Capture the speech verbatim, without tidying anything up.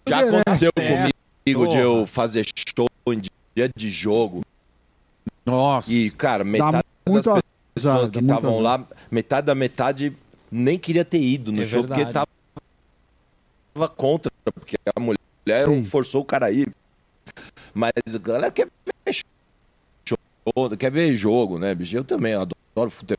Já aconteceu É. comigo de Porra. eu fazer show em dia de jogo. Nossa. E, cara, metade muito das pessoas azar, que dá muito estavam azar. lá, metade da metade nem queria ter ido no É show, verdade. porque tava contra, porque a mulher Sim. forçou o cara a ir. Mas a galera quer ver show, quer ver jogo, né, bicho? Eu também adoro futebol.